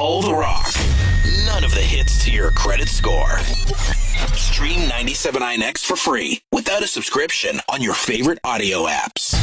all the rock, none of the hits to your credit score. Stream 97i Next for free without a subscription on your favorite audio apps.